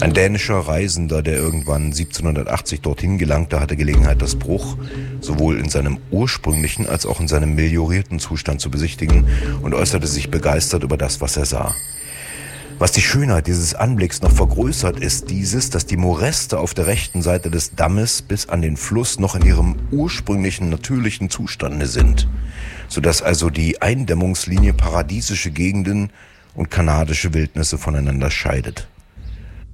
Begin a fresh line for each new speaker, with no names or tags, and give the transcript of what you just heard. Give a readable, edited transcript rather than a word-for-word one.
Ein dänischer Reisender, der irgendwann 1780 dorthin gelangte, hatte Gelegenheit, das Bruch sowohl in seinem ursprünglichen als auch in seinem meliorierten Zustand zu besichtigen und äußerte sich begeistert über das, was er sah. Was die Schönheit dieses Anblicks noch vergrößert, ist dieses, dass die Moräste auf der rechten Seite des Dammes bis an den Fluss noch in ihrem ursprünglichen natürlichen Zustande sind, sodass also die Eindämmungslinie paradiesische Gegenden und kanadische Wildnisse voneinander scheidet.